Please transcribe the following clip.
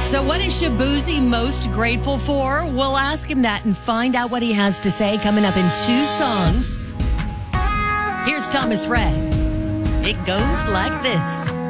So what is Shabuzi most grateful for? We'll ask him that and find out what he has to say coming up in 2 songs. Here's Thomas Rhett. It goes like this.